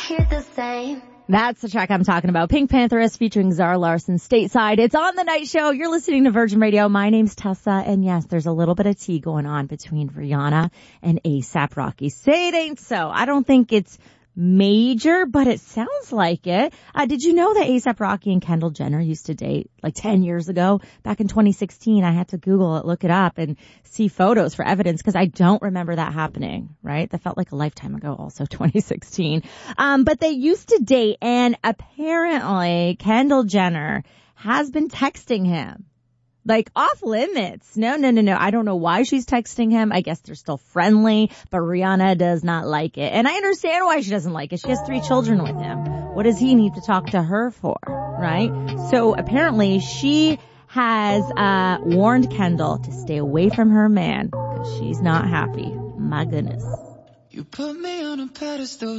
hear the same. That's the track I'm talking about. Pink Pantheress featuring Zara Larsson, Stateside. It's on The Night Show. You're listening to Virgin Radio. My name's Tessa, and yes, there's a little bit of tea going on between Rihanna and A$AP Rocky. Say it ain't so. I don't think it's major, but it sounds like it. Did you know that A$AP Rocky and Kendall Jenner used to date like 10 years ago? Back in 2016, I had to Google it, look it up, and see photos for evidence because I don't remember that happening, right? That felt like a lifetime ago, also 2016. But they used to date, and apparently Kendall Jenner has been texting him. Like off limits. No. I don't know why she's texting him. I guess they're still friendly, but Rihanna does not like it. And I understand why she doesn't like it. She has 3 children with him. What does he need to talk to her for, right? So apparently she has warned Kendall to stay away from her man because she's not happy. My goodness. You put me on a pedestal.